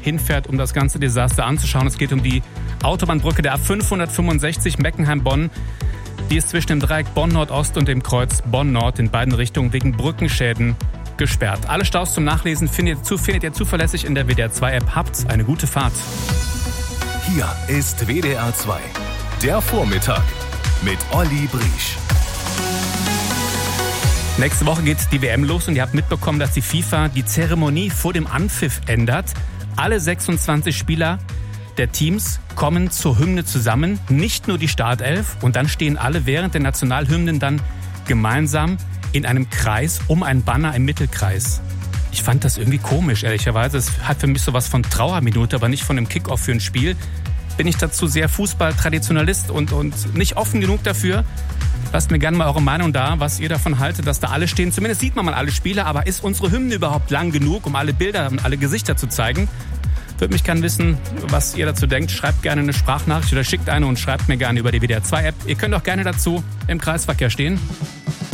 hinfährt, um das ganze Desaster anzuschauen. Es geht um die Autobahnbrücke der A565 Meckenheim-Bonn. Die ist zwischen dem Dreieck Bonn-Nordost und dem Kreuz Bonn-Nord in beiden Richtungen wegen Brückenschäden gesperrt. Alle Staus zum Nachlesen findet ihr zuverlässig in der WDR 2 App. Habt eine gute Fahrt. Hier ist WDR 2, der Vormittag mit Olli Briesch. Nächste Woche geht die WM los und ihr habt mitbekommen, dass die FIFA die Zeremonie vor dem Anpfiff ändert. Alle 26 Spieler der Teams kommen zur Hymne zusammen, nicht nur die Startelf. Und dann stehen alle während der Nationalhymnen dann gemeinsam in einem Kreis um ein Banner im Mittelkreis. Ich fand das irgendwie komisch, ehrlicherweise. Es hat für mich sowas von Trauerminute, aber nicht von einem Kickoff für ein Spiel. Bin ich dazu sehr Fußball-Traditionalist und nicht offen genug dafür. Lasst mir gerne mal eure Meinung da, was ihr davon haltet, dass da alle stehen. Zumindest sieht man mal alle Spieler, aber ist unsere Hymne überhaupt lang genug, um alle Bilder und alle Gesichter zu zeigen? Würde mich gerne wissen, was ihr dazu denkt. Schreibt gerne eine Sprachnachricht oder schickt eine und schreibt mir gerne über die WDR 2 App. Ihr könnt auch gerne dazu im Kreisverkehr stehen.